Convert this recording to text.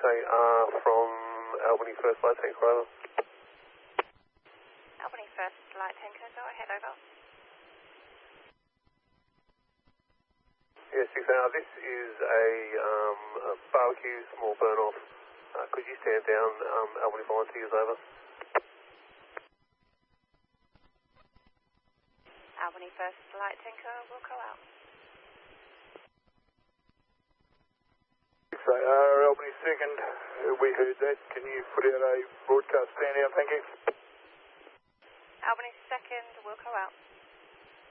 6AR from Albany First Light Tanker, over. Albany First Light Tanker, go ahead, over. Yeah, 6AR, this is a barbecue, small burn-off. Could you stand down, Albany Volunteers, over? Albany First Light Tanker, will go out. 6AR, Albany Second, we heard that. Can you put out a broadcast stand down, thank you? Albany Second, will go out.